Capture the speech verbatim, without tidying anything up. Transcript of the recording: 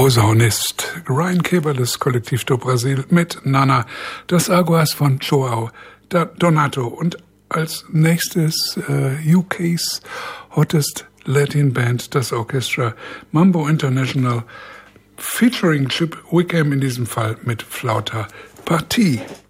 Posaunist Ryan Keberles Kollektiv do Brasil mit Nana, das Aguas von Joao Donato und als nächstes äh, U K's hottest Latin Band, das Orchestra Mambo International featuring Chip Wickham in diesem Fall mit Flauta Partie.